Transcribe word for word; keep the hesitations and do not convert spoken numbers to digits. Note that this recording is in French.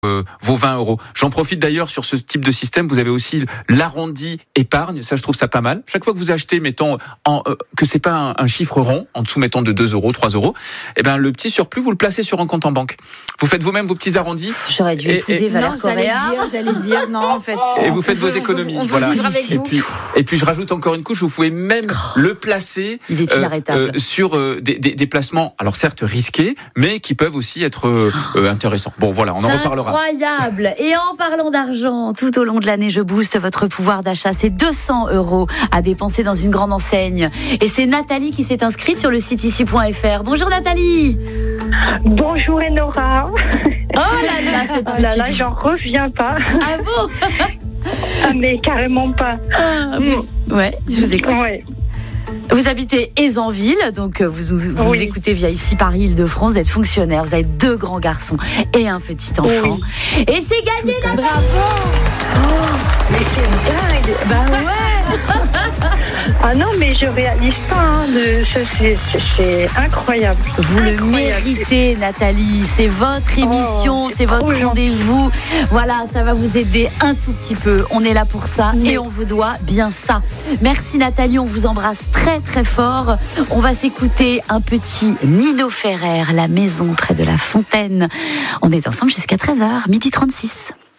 Euh, vos vingt euros. J'en profite d'ailleurs sur ce type de système. Vous avez aussi l'arrondi épargne. Ça, je trouve ça pas mal. Chaque fois que vous achetez, mettons, en, euh, que c'est pas un, un chiffre rond, en dessous, mettons, de deux euros, trois euros, eh ben, le petit surplus, vous le placez sur un compte en banque. Vous faites vous-même vos petits arrondis. J'aurais dû et, épouser et, Valère non, j'allais Correa. dire, j'allais dire, non, en fait. Et vous faites vos économies. On veut voilà. vivre avec et, vous. puis, et puis, je rajoute encore une couche. Vous pouvez même le placer Il est inarrêtable. euh, euh, sur euh, des, des, des placements, alors certes risqués, mais qui peuvent aussi être euh, euh, intéressants. Bon, voilà, on en C'est reparlera. Incroyable. Et en parlant d'argent, tout au long de l'année, je booste votre pouvoir d'achat. C'est deux cents euros à dépenser dans une grande enseigne. Et c'est Nathalie qui s'est inscrite sur le site ici point f r. Bonjour Nathalie. Bonjour Enora. Oh là là, cette Oh là petite... là, j'en reviens pas. Ah bon? Ah, mais carrément pas. Ah, vous... Ouais, je vous écoute. Ouais. Vous habitez Aisanville, donc vous, vous, vous Oui. écoutez via ici Paris-Île-de-France, vous êtes fonctionnaire, vous avez deux grands garçons et un petit enfant. Oui. Et c'est gagné, Nathalie. Mais c'est dingue. Bah ouais. Ah non, mais je réalise pas. Hein, de... ça, c'est, c'est, c'est incroyable. Vous le Incroyable. méritez, Nathalie. C'est votre émission, Oh, c'est votre trop gentil. rendez-vous. Voilà, ça va vous aider un tout petit peu. On est là pour ça Oui. et on vous doit bien ça. Merci Nathalie, on vous embrasse très très fort. On va s'écouter un petit Nino Ferrer, La maison près de la fontaine. On est ensemble jusqu'à treize heures, midi trente-six.